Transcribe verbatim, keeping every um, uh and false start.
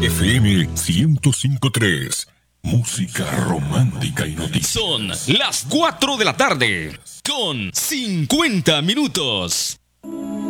F M ciento cinco punto tres. Música romántica y noticias. Son las cuatro de la tarde con cincuenta minutos.